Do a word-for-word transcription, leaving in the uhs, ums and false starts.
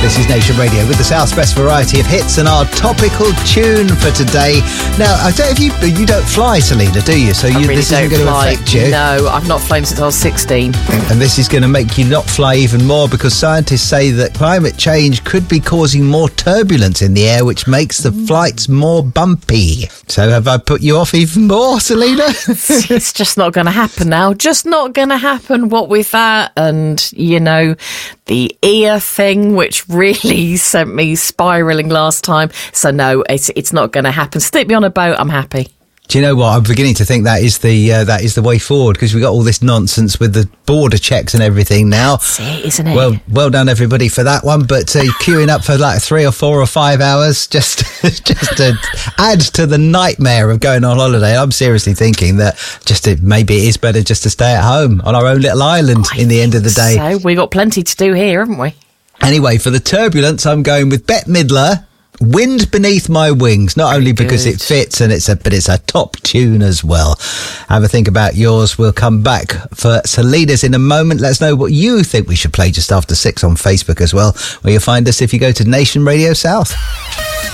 This is Nation Radio with the South's best variety of hits and our topical tune for today. Now, I don't if you you don't fly, Selena, do you? So you, I really this don't isn't going fly. to affect you. No, I've not flown since I was sixteen. And this is going to make you not fly even more because scientists say that climate change could be causing more turbulence in the air, which makes the flights more bumpy. So have I put you off even more, Selena? It's just not going to happen now. Just not going to happen. What with that and, you know, the ear thing, which really sent me spiralling last time. So no, it's it's not going to happen. Stick me on a boat, I'm happy. Do you know what? I'm beginning to think that is the uh, that is the way forward because we've got all this nonsense with the border checks and everything now. That's it, isn't it? Well, well done everybody for that one. But uh, queuing up for like three or four or five hours just just to add to the nightmare of going on holiday. I'm seriously thinking that just to, maybe it is better just to stay at home on our own little island I in the end of the day. So we got plenty to do here, haven't we? Anyway, for the turbulence, I'm going with Bette Midler. Wind Beneath My Wings, not only because Good. it fits and it's a but it's a top tune as well. Have a think about yours. We'll come back for Selena's in a moment. Let us know what you think we should play just after six on Facebook as well, where you'll find us if you go to Nation Radio South.